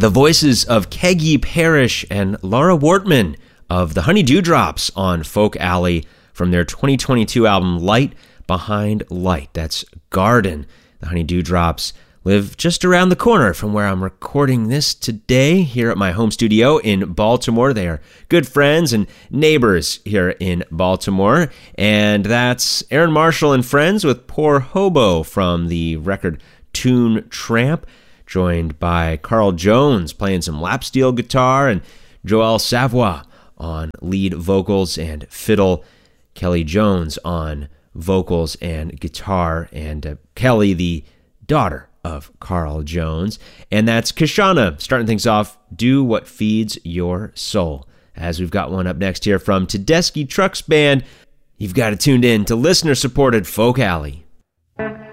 the voices of Keggy Parrish and Laura Wortman of the Honey Dewdrops on Folk Alley from their 2022 album Light Behind Light. That's Garden. The Honey Dewdrops live just around the corner from where I'm recording this today here at my home studio in Baltimore. They are good friends and neighbors here in Baltimore. And that's Aaron Marshall and friends with Poor Hobo from the record Tune Tramp, joined by Carl Jones playing some lap steel guitar and Joel Savoy on lead vocals and fiddle, Kelly Jones on vocals and guitar, and Kelly, the daughter of Carl Jones. And that's Kashana starting things off, Do What Feeds Your Soul. As we've got one up next here from Tedeschi Trucks Band, you've got it tuned in to listener-supported Folk Alley.